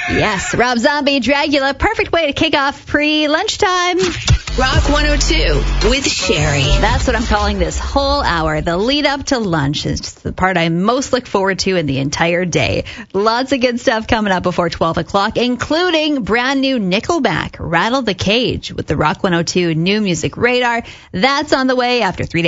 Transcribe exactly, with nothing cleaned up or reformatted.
Yes, Rob Zombie, Dragula, perfect way to kick off pre-lunchtime. Rock one oh two with Sherry. That's what I'm calling this whole hour. The lead up to lunch is just the part I most look forward to in the entire day. Lots of good stuff coming up before twelve o'clock, including brand new Nickelback, Rattle the Cage, with the Rock one oh two New Music Radar. That's on the way after three days.